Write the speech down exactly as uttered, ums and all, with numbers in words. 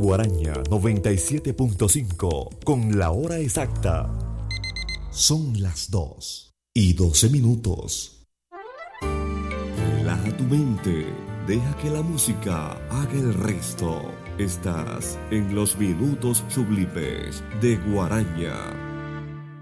Guaraña noventa y siete punto cinco con la hora exacta. Son las dos y doce minutos. Relaja tu mente, deja que la música haga el resto. Estás en los minutos sublimes de Guaraña.